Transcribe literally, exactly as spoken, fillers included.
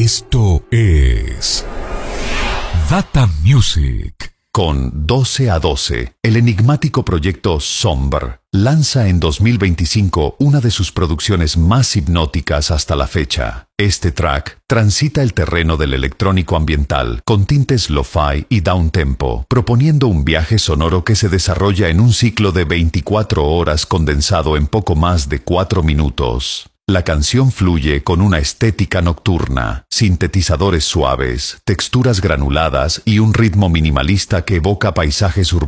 Esto es Data Music. Con doce a doce, el enigmático proyecto Somber lanza en dos mil veinticinco una de sus producciones más hipnóticas hasta la fecha. Este track transita el terreno del electrónico ambiental con tintes lo-fi y downtempo, proponiendo un viaje sonoro que se desarrolla en un ciclo de veinticuatro horas condensado en poco más de cuatro minutos. La canción fluye con una estética nocturna, sintetizadores suaves, texturas granuladas y un ritmo minimalista que evoca paisajes urbanos